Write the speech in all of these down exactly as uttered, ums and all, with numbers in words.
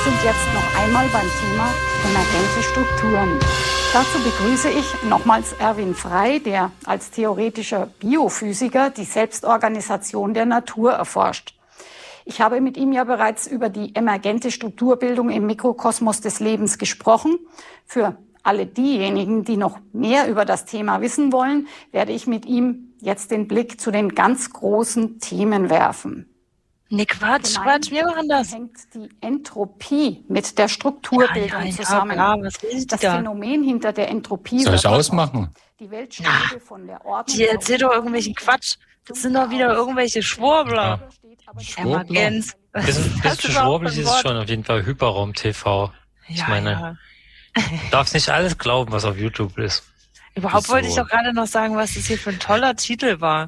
sind jetzt noch einmal beim Thema emergente Strukturen. Dazu begrüße ich nochmals Erwin Frey, der als theoretischer Biophysiker die Selbstorganisation der Natur erforscht. Ich habe mit ihm ja bereits über die emergente Strukturbildung im Mikrokosmos des Lebens gesprochen. Für alle diejenigen, die noch mehr über das Thema wissen wollen, werde ich mit ihm jetzt den Blick zu den ganz großen Themen werfen. Nee, Quatsch, Quatsch, wir machen das. Hängt die Entropie mit der Strukturbildung ja, ja, zusammen. Ja, was will das da? Phänomen hinter der Entropie. Soll ich ausmachen? Die Weltstände von der Ordnung. Die erzählt doch irgendwelchen Quatsch. Das sind doch wieder irgendwelche Schwurbler. Ja. Emergenz. Ein bisschen, bisschen schwurbelig ist es schon, auf jeden Fall Hyperraum-T V. Ich Ja, meine, ja. du darfst nicht alles glauben, was auf YouTube ist. Überhaupt So. wollte ich doch gerade noch sagen, was das hier für ein toller Titel war.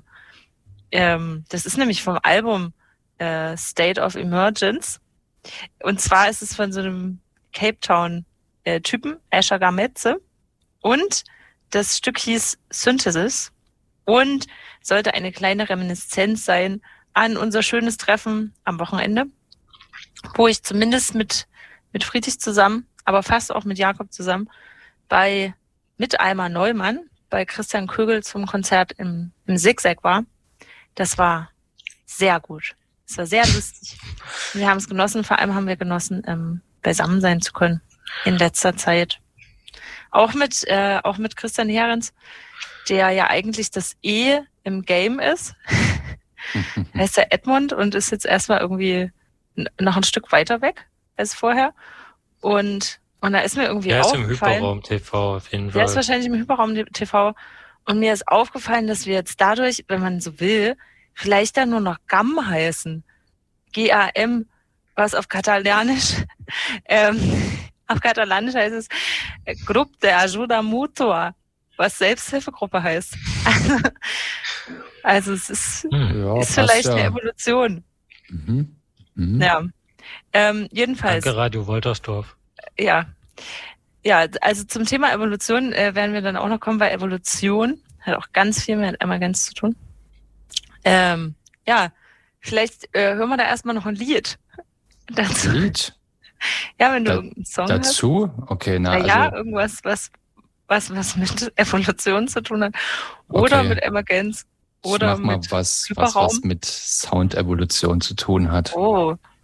Ähm, das ist nämlich vom Album äh, State of Emergence. Und zwar ist es von so einem Cape Town-Typen, Asher Gametze. Und das Stück hieß Synthesis und sollte eine kleine Reminiszenz sein an unser schönes Treffen am Wochenende, wo ich zumindest mit, mit Friedrich zusammen, aber fast auch mit Jakob zusammen, bei mit Alma Neumann, bei Christian Kögel zum Konzert im, im Zigzag war. Das war sehr gut. Es war sehr lustig. Wir haben es genossen, vor allem haben wir genossen, ähm, beisammen sein zu können in letzter Zeit. Auch mit, äh, auch mit Christian Herrens, der ja eigentlich das E im Game ist. Heißt er Edmund und ist jetzt erstmal irgendwie n- noch ein Stück weiter weg als vorher. Und, und da ist mir irgendwie Der ist im aufgefallen, Hyperraum-T V auf jeden der ist Fall. wahrscheinlich im Hyperraum-T V. Und mir ist aufgefallen, dass wir jetzt dadurch, wenn man so will, vielleicht dann nur noch G A M heißen. G A M, was auf Katalanisch, ähm, auf Katalanisch heißt es äh, Grup de Ajuda Mutua, was Selbsthilfegruppe heißt. Also es ist, Hm. Ja, ist passt vielleicht ja. eine Evolution. Mhm. Mhm. Ja. Ähm, jedenfalls, Danke, Radio Woltersdorf. ja. Ja, also zum Thema Evolution äh, werden wir dann auch noch kommen, weil Evolution hat auch ganz viel mit Emergenz zu tun. Ähm, ja, vielleicht äh, hören wir da erstmal noch ein Lied dazu. Lied? Ja, wenn du Da- irgendeinen Song hast. Dazu? Okay, na, Na ja, also, irgendwas, was, was, was mit Evolution zu tun hat. Oder Okay. mit Emergenz. ich Oder mach mal mit was, was, Hyperraum. was mit Soundevolution zu tun hat. Oh,